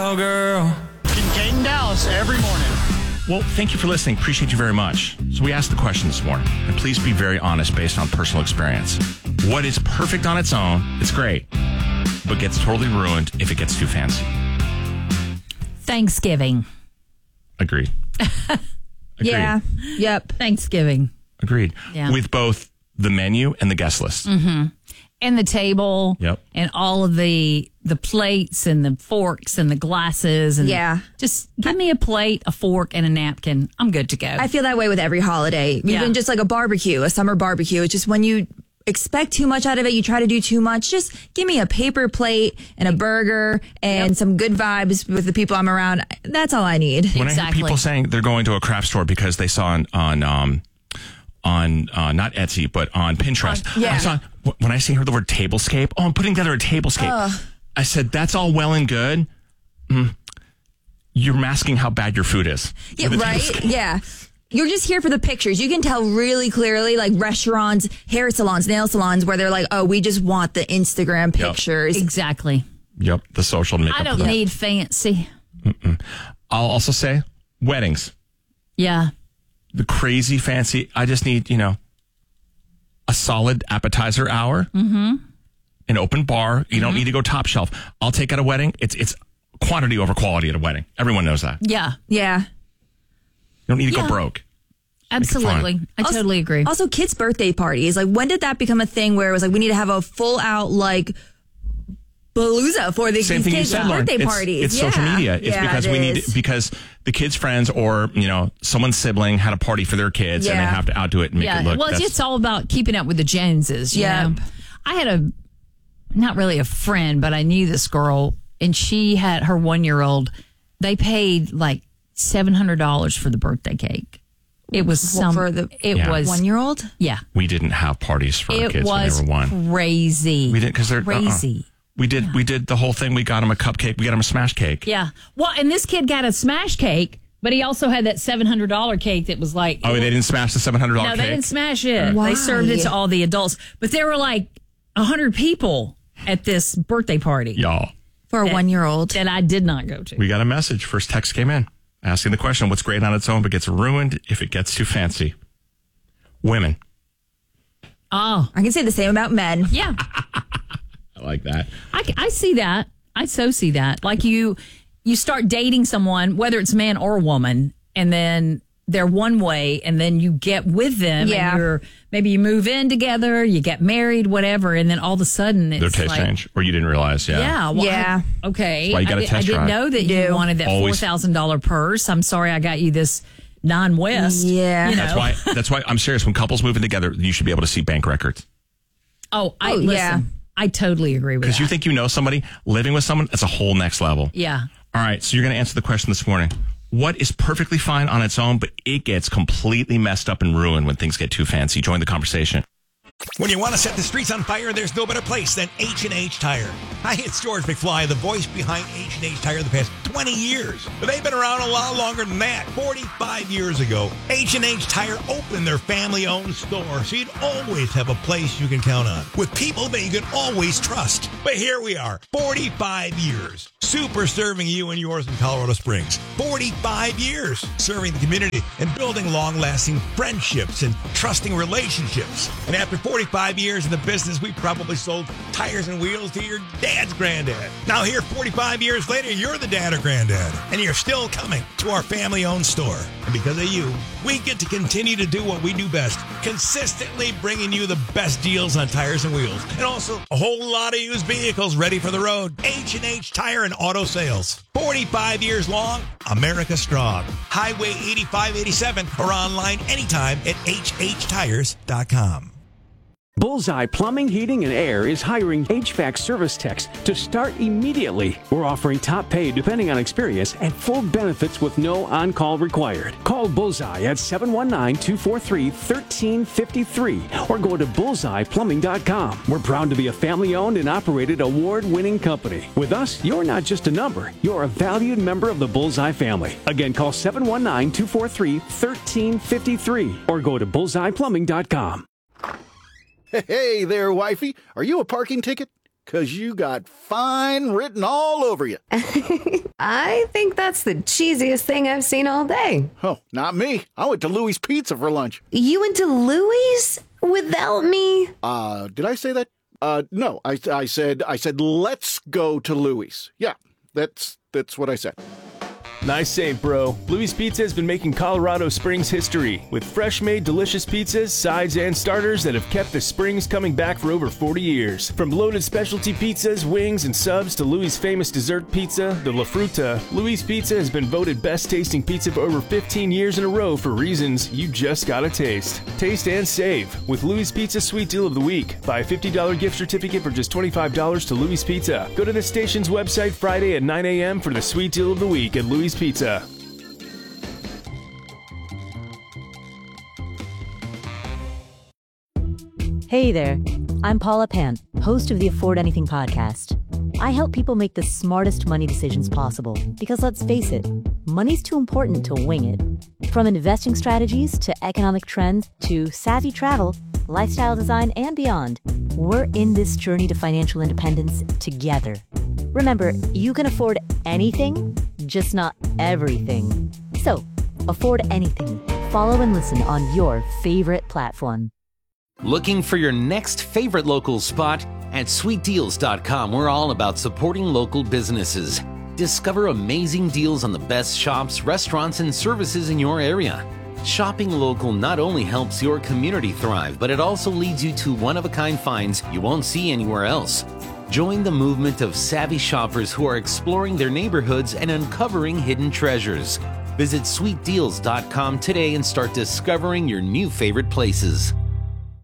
cowgirl. Kincaid and Dallas every morning. Well, thank you for listening. Appreciate you very much. So we asked the question this morning, and please be very honest based on personal experience. What is perfect on its own, it's great, but gets totally ruined if it gets too fancy. Thanksgiving. Agreed. Yeah. Yep. Thanksgiving. Agreed. Yeah. With both the menu and the guest list. Mm-hmm. And the table. Yep. And all of the plates and the forks and the glasses. And just give me a plate, a fork, and a napkin. I'm good to go. I feel that way with every holiday. Even just like a barbecue, a summer barbecue. It's just when you expect too much out of it, you try to do too much. Just give me a paper plate and a burger and some good vibes with the people I'm around. That's all I need. When I hear people saying they're going to a craft store because they saw on not Etsy, but on Pinterest. I saw, when I see her the word tablescape, I'm putting together a tablescape. I said, that's all well and good. You're masking how bad your food is. Yeah, right? Yeah. You're just here for the pictures. You can tell really clearly, like restaurants, hair salons, nail salons, where they're like, oh, we just want the Instagram pictures. Exactly. Yep, the social makeup. I don't need fancy. I'll also say weddings. Yeah. The crazy fancy. I just need, a solid appetizer hour. Mm-hmm. An open bar. You don't need to go top shelf. I'll take at a wedding. It's quantity over quality at a wedding. Everyone knows that. Yeah. Yeah. You don't need to go broke. Absolutely. I totally agree. Also, kids' birthday parties. Like, when did that become a thing where it was like, we need to have a full out, like, palooza for the Same thing kids' you said, Lauren. birthday parties? It's social media. It's because the kids' friends or, someone's sibling had a party for their kids and they have to outdo it and make it look. Well, it's all about keeping up with the Joneses. You know? I had not really a friend, but I knew this girl, and she had her 1-year-old. They paid like $700 for the birthday cake. It was was 1-year-old. Yeah, we didn't have parties for our kids when they were one. Crazy. We didn't because they're crazy. We did the whole thing. We got him a cupcake. We got him a smash cake. Yeah. Well, and this kid got a smash cake, but he also had that $700 cake that was like. Oh, they didn't smash the $700 cake? No, they didn't smash it. Why? They served it to all the adults, but there were like 100 people at this birthday party. Y'all. For a 1-year-old. That I did not go to. We got a message. First text came in asking the question, what's great on its own but gets ruined if it gets too fancy? Women. Oh. I can say the same about men. Yeah. I like that. I see that. I so see that. Like you start dating someone, whether it's man or woman, and then they're one way, and then you get with them. Yeah. And maybe you move in together, you get married, whatever, and then all of a sudden it's their taste change, or you didn't realize. Yeah. Well, yeah. Okay. That's why you got to test I didn't drive. know that you wanted that Always. $4,000 purse. I'm sorry, I got you this non-West. Yeah. That's why I'm serious. When couples moving together, you should be able to see bank records. Listen. Yeah. I totally agree with that. Because you think you know somebody, living with someone, that's a whole next level. Yeah. All right, so you're going to answer the question this morning. What is perfectly fine on its own, but it gets completely messed up and ruined when things get too fancy? Join the conversation. When you want to set the streets on fire, there's no better place than H&H Tire. Hi, it's George McFly, the voice behind H&H Tire the past 20 years. But they've been around a lot longer than that. 45 years ago, H&H Tire opened their family-owned store, so you'd always have a place you can count on, with people that you can always trust. But here we are, 45 years, super serving you and yours in Colorado Springs. 45 years serving the community and building long-lasting friendships and trusting relationships. And after 45 years in the business, we probably sold tires and wheels to your dad's granddad. Now here, 45 years later, you're the dad or granddad, and you're still coming to our family-owned store. And because of you, we get to continue to do what we do best, consistently bringing you the best deals on tires and wheels, and also a whole lot of used vehicles ready for the road. H&H Tire and Auto Sales. 45 years long, America strong. Highway 8587 or online anytime at hhtires.com. Bullseye Plumbing, Heating, and Air is hiring HVAC service techs to start immediately. We're offering top pay depending on experience and full benefits with no on-call required. Call Bullseye at 719-243-1353 or go to bullseyeplumbing.com. We're proud to be a family-owned and operated award-winning company. With us, you're not just a number. You're a valued member of the Bullseye family. Again, call 719-243-1353 or go to bullseyeplumbing.com. Hey there, wifey. Are you a parking ticket? 'cause you got fine written all over you. I think that's the cheesiest thing I've seen all day. Oh, not me. I went to Louis Pizza for lunch. You went to Louis without me? Did I say that? No, I said let's go to Louis. Yeah, that's what I said. Nice save, bro. Louis Pizza has been making Colorado Springs history with fresh-made delicious pizzas, sides, and starters that have kept the Springs coming back for over 40 years. From loaded specialty pizzas, wings, and subs to Louis' famous dessert pizza, the La Fruta, Louis Pizza has been voted best-tasting pizza for over 15 years in a row for reasons you just gotta taste. Taste and save with Louis Pizza Sweet Deal of the Week. Buy a $50 gift certificate for just $25 to Louis Pizza. Go to the station's website Friday at 9 a.m. for the Sweet Deal of the Week at Louis Pizza. Hey there, I'm Paula Pant, host of the Afford Anything podcast. I help people make the smartest money decisions possible because let's face it, money's too important to wing it. From investing strategies to economic trends to savvy travel, lifestyle design, and beyond, we're in this journey to financial independence together. Remember, you can afford anything, just not everything. So, afford anything. Follow and listen on your favorite platform. Looking for your next favorite local spot? At sweetdeals.com, we're all about supporting local businesses. Discover amazing deals on the best shops, restaurants, and services in your area. Shopping local not only helps your community thrive, but it also leads you to one-of-a-kind finds you won't see anywhere else. Join the movement of savvy shoppers who are exploring their neighborhoods and uncovering hidden treasures. Visit sweetdeals.com today and start discovering your new favorite places.